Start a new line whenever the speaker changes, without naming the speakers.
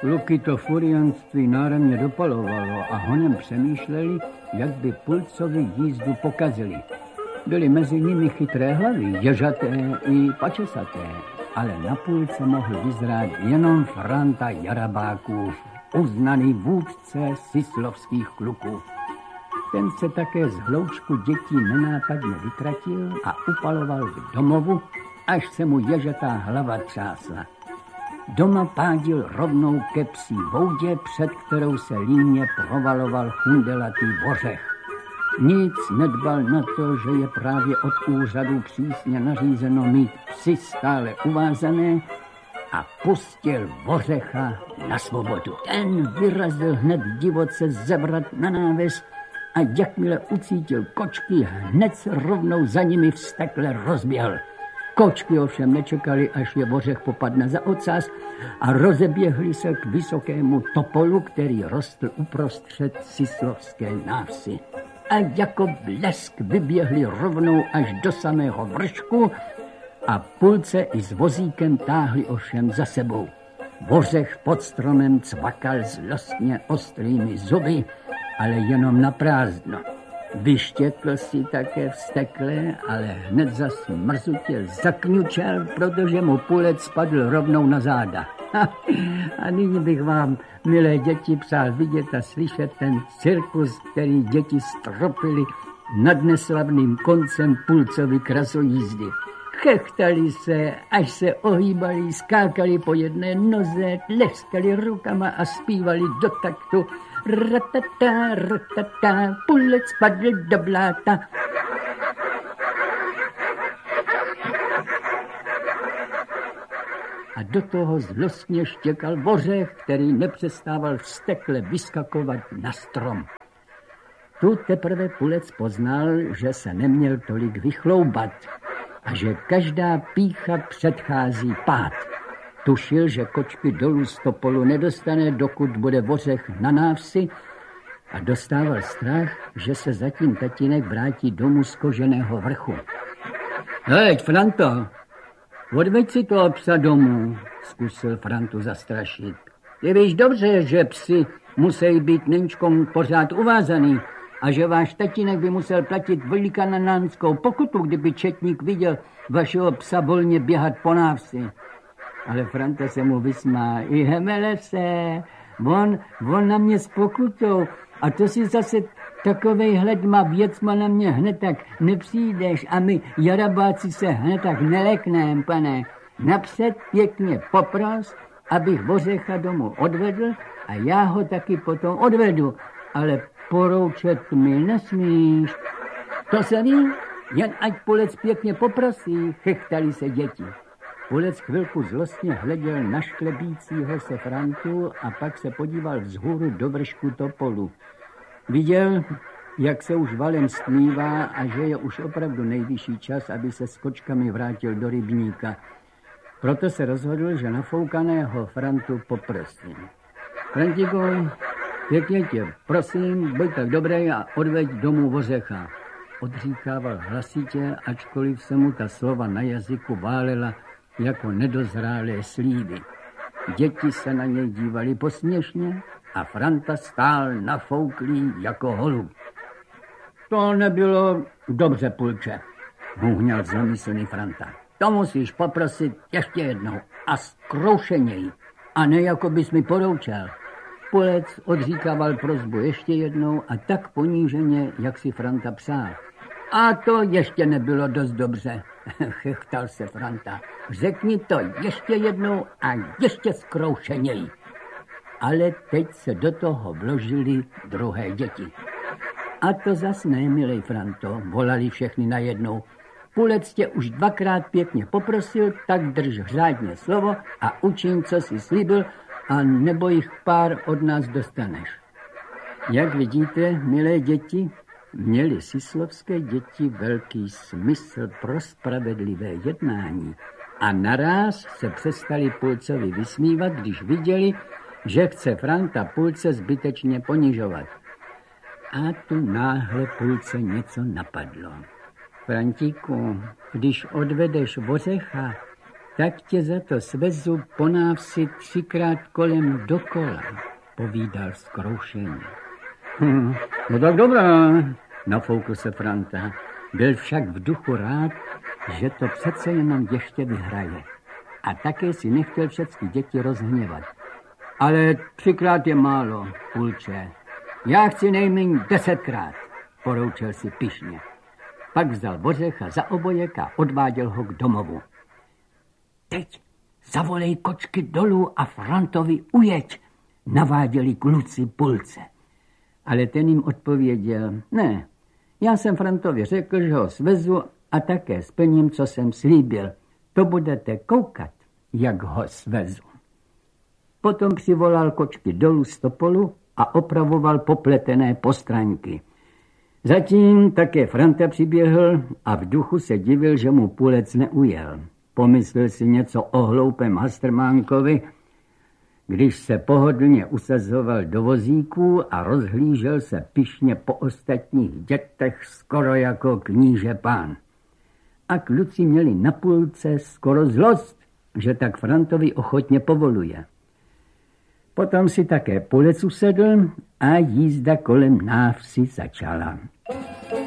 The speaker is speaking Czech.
Kluky to furianství náramně dopalovalo a honem přemýšleli, jak by Pulcovi jízdu pokazili. Byly mezi nimi chytré hlavy, ježaté i pačesaté, ale na Pulce mohl vyzrát jenom Franta Jarabákův, uznaný vůdce sislovských kluků. Ten se také z hloučku dětí nenápadně vytratil a upaloval k domovu, až se mu ježatá hlava třásla. Doma pádil rovnou ke psí boudě, před kterou se líně provaloval chundelatý vořech. Nic nedbal na to, že je právě od úřadu přísně nařízeno mít psy stále uvázané, a pustil vořecha na svobodu. Ten vyrazil hned divoce zebrat na náves a jakmile ucítil kočky, hned se rovnou za nimi vztekle rozběhl. Kočky ovšem nečekali, až je vořech popadne za ocas a rozeběhli se k vysokému topolu, který rostl uprostřed sislovské návsi. A jako blesk vyběhli rovnou až do samého vršku a Pulce i s vozíkem táhli ovšem za sebou. Vořech pod stromem cvakal zlostně ostrými zuby, ale jenom na prázdno. Vyštěkl si také vztekle, ale hned zas mrzutě zakňučel, protože mu Pulec spadl rovnou na záda. A nyní bych vám, milé děti, přál vidět a slyšet ten cirkus, který děti stropili nad neslavným koncem Pulcovy krasojízdy. Chechtali se, až se ohýbali, skákali po jedné noze, tleskali rukama a zpívali do taktu ratata, ratata, Pulec spadl do bláta. A do toho zlostně štěkal vořech, který nepřestával vztekle vyskakovat na strom. Tu teprve Pulec poznal, že se neměl tolik vychloubat a že každá pýcha předchází pád. Tušil, že kočky dolů z topolu nedostane, dokud bude vořech na návsi, a dostával strach, že se zatím tatínek vrátí domů z koženého vrchu. Hej, Franto, odveď si toho psa domů, zkusil Frantu zastrašit. Ty víš dobře, že psi musí být nenčkom pořád uvázaný a že váš tatínek by musel platit velikananánskou pokutu, kdyby četník viděl vašeho psa volně běhat po návsi. Ale Franta se mu vysmál. I hemele se, on na mě s pokutou. A to si zase takovejhle věcma na mě hned tak nepřijdeš a my Jarabáci se hned tak nelekneme, pane. Napřed pěkně popros, abych vořecha domů odvedl a já ho taky potom odvedu. Ale poroučet mi nesmíš. To se ví, jen ať Pulec pěkně poprosí, chechtali se děti. Pulec chvilku zlostně hleděl na šklebícího se Frantu a pak se podíval vzhůru do vršku topolu. Viděl, jak se už valem stmívá a že je už opravdu nejvyšší čas, aby se s kočkami vrátil do rybníka. Proto se rozhodl, že nafoukaného Frantu poprosím. Frantiku, pěkně tě prosím, buď tak dobrý a odveď domů vořecha. Odříkával hlasitě, ačkoliv se mu ta slova na jazyku válela jako nedozrálé slívy. Děti se na něj dívali posměšně a Franta stál nafouklý jako holub. To nebylo dobře, Pulče, hůhňal zlomyslný Franta. To musíš poprosit ještě jednou a zkroušeněji, a ne jako bys mi poroučel. Pulec odříkával prosbu ještě jednou a tak poníženě, jak si Franta přál. A to ještě nebylo dost dobře, chechtal se Franta. Řekni to ještě jednou a ještě zkroušeněji. Ale teď se do toho vložili druhé děti. A to zas ne, milej Franto, volali všechny najednou. Pulec tě už dvakrát pěkně poprosil, tak drž řádně slovo a učiň, co jsi slíbil, a nebo jich pár od nás dostaneš. Jak vidíte, milé děti, měly sislovské děti velký smysl pro spravedlivé jednání a naráz se přestali Pulcovi vysmívat, když viděli, že chce Franta Pulce zbytečně ponižovat. A tu náhle Pulce něco napadlo. Frantíku, když odvedeš vořecha, Tak tě za to svezu po návsi 3krát kolem dokola, povídal zkroušeně. No tak dobrá, nafoukl se Franta. Byl však v duchu rád, že to přece jenom ještě vyhraje. A také si nechtěl všechny děti rozhněvat. Ale 3krát je málo, půlče. Já chci nejméně 10krát, poroučel si pyšně. Pak vzal Bořecha za obojek a odváděl ho k domovu. Teď zavolej kočky dolů a Frantovi ujeď, naváděli kluci Pulce. Ale ten jim odpověděl, ne, já jsem Frantovi řekl, že ho svezu a také splním, co jsem slíbil. To budete koukat, jak ho svezu. Potom přivolal kočky dolů z topolu a opravoval popletené postranky. Zatím také Franta přiběhl a v duchu se divil, že mu Pulec neujel. Pomyslel si něco o hloupém Hastrmánkovi, když se pohodlně usazoval do vozíků a rozhlížel se pyšně po ostatních dětech skoro jako kníže pán. A kluci měli na Pulce skoro zlost, že tak Frantovi ochotně povoluje. Potom si také Pulec usedl a jízda kolem návsi začala.